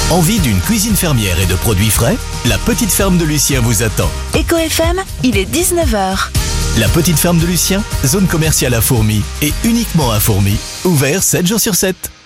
Envie d'une cuisine fermière et de produits frais? La petite ferme de Lucien vous attend. Éco FM, il est 19h. La petite ferme de Lucien, zone commerciale à Fourmies et uniquement à Fourmies, ouvert 7 jours sur 7.